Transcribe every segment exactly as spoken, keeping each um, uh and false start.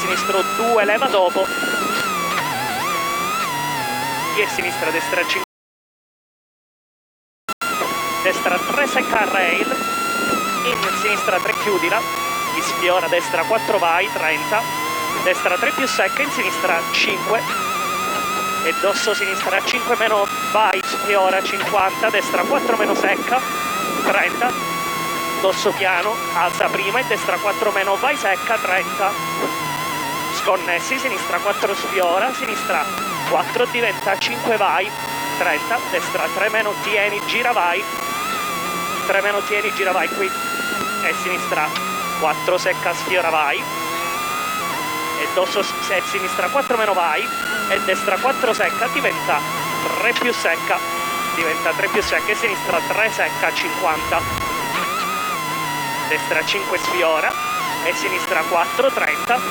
sinistro due, leva dopo, e sinistra, destra cinque, destra tre secca rail, in sinistra tre chiudila, ti sfiora, destra quattro vai, trenta, destra tre più secca, in sinistra cinque, e dosso sinistra cinque meno vai, sfiora cinquanta, destra quattro meno secca, trenta, dosso piano, alza prima e destra quattro meno vai secca, trenta, sconnessi, sinistra quattro sfiora, sinistra quattro diventa cinque vai, trenta, destra tre meno tieni, gira vai, tre meno tieni, gira vai qui, e sinistra quattro secca sfiora vai, e dosso se sinistra quattro meno vai, e destra quattro secca diventa tre più secca, diventa tre più secca, e sinistra tre secca cinquanta, destra cinque sfiora, e sinistra quattro, trenta,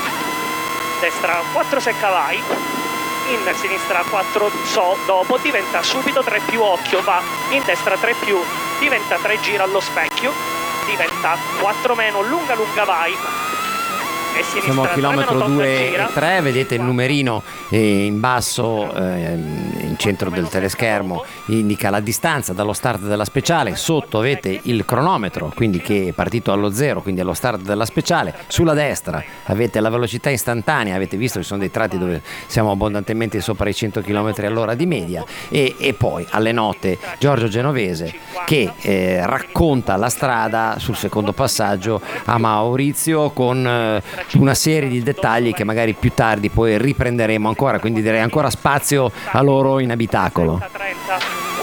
destra quattro secca vai, in sinistra quattro so, dopo diventa subito tre più occhio, va, in destra tre più, diventa tre gira allo specchio, diventa quattro meno lunga lunga vai, e sinistra siamo a chilometro due gira, e tre, vedete il numerino eh, in basso, eh, in centro del teleschermo, indica la distanza dallo start della speciale, sotto avete il cronometro, quindi che è partito allo zero, quindi allo start della speciale, sulla destra avete la velocità istantanea, avete visto che ci sono dei tratti dove siamo abbondantemente sopra i cento chilometri all'ora di media, e, e poi alle note Giorgio Genovese che eh, racconta la strada sul secondo passaggio a Maurizio con eh, una serie di dettagli che magari più tardi poi riprenderemo ancora, quindi direi ancora spazio a loro in abitacolo. trenta,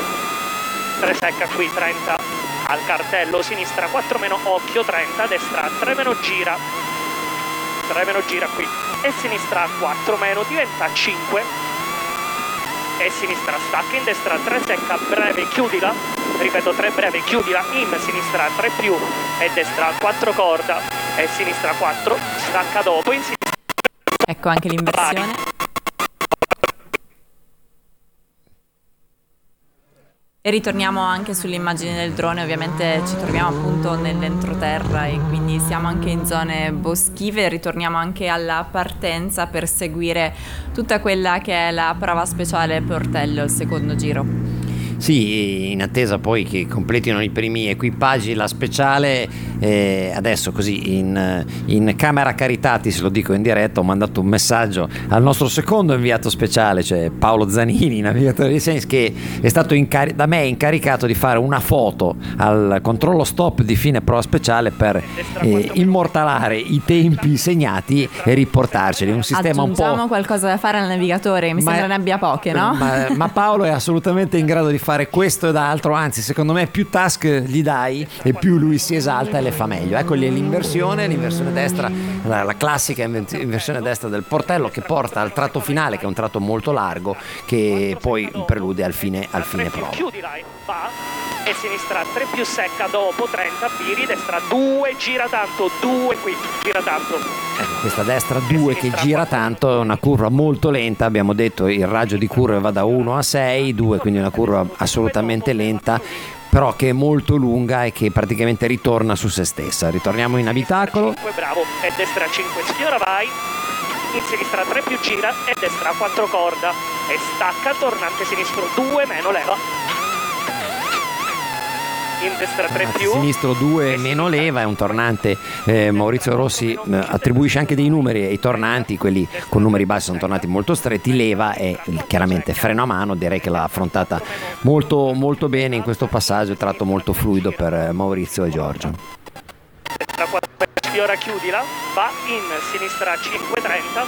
tre secca qui, trenta, al cartello, sinistra quattro meno occhio, trenta, destra tre meno gira, tre meno gira qui, e sinistra quattro meno diventa cinque, e sinistra stacca, in destra tre secca breve chiudila, ripeto tre breve chiudila, in sinistra tre più, e destra quattro corda, e sinistra quattro, stacca dopo, in sinistra. Ecco anche l'inversione. E ritorniamo anche sull'immagine del drone, ovviamente ci troviamo appunto nell'entroterra e quindi siamo anche in zone boschive, ritorniamo anche alla partenza per seguire tutta quella che è la prova speciale Portello, il secondo giro. Sì, in attesa poi che completino i primi equipaggi la speciale, eh, adesso così in, in camera Caritatis, lo dico in diretta, ho mandato un messaggio al nostro secondo inviato speciale, cioè Paolo Zanini, navigatore di Sense, che è stato incari- da me incaricato di fare una foto al controllo stop di fine prova speciale per eh, immortalare i tempi segnati e riportarceli. Un sistema un po'... Aggiungiamo qualcosa da fare al navigatore, mi ma sembra ne abbia poche, no? Ma, ma Paolo è assolutamente in grado di fare fare questo ed altro, anzi secondo me più task gli dai e più lui si esalta e le fa meglio. Ecco lì l'inversione, l'inversione destra, la, la classica inversione destra del Portello che porta al tratto finale, che è un tratto molto largo, che poi prelude al fine, al fine prova. E sinistra tre più secca dopo trenta piri, destra due, gira tanto, due qui, gira tanto. Ecco, questa destra due che gira tanto è una curva molto lenta, abbiamo detto il raggio di curva va da uno a sei, due, quindi una curva assolutamente lenta, però che è molto lunga e che praticamente ritorna su se stessa. Ritorniamo in abitacolo. cinque, bravo, e destra cinque, sfiora vai, in sinistra tre più gira e destra quattro corda e stacca, tornante sinistro due, meno leva. In destra tre più, sinistro due meno leva, è un tornante. eh, Maurizio Rossi eh, attribuisce anche dei numeri ai tornanti, quelli con numeri bassi sono tornati molto stretti, leva è chiaramente freno a mano, direi che l'ha affrontata molto molto bene in questo passaggio, tratto molto fluido per Maurizio e Giorgio. Destra quattro, sfiora chiudila, va in sinistra cinque trenta,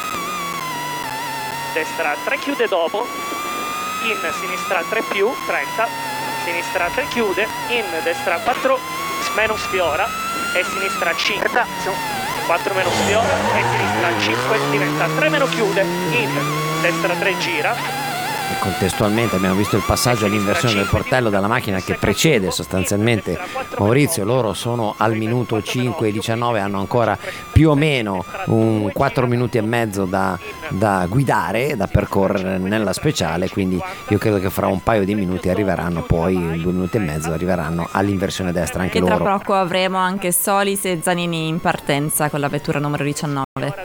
destra tre chiude dopo, in sinistra tre più trenta, sinistra tre chiude, in destra quattro meno sfiora e sinistra cinque, quattro meno sfiora e sinistra cinque, diventa tre meno chiude, in destra tre gira. E contestualmente abbiamo visto il passaggio all'inversione del Portello dalla macchina che precede sostanzialmente Maurizio. Loro sono al minuto cinque e diciannove, hanno ancora più o meno un quattro minuti e mezzo da, da guidare, da percorrere nella speciale, quindi io credo che fra un paio di minuti arriveranno, poi in due minuti e mezzo arriveranno all'inversione destra anche e loro. Tra poco avremo anche Solis e Zanini in partenza con la vettura numero diciannove.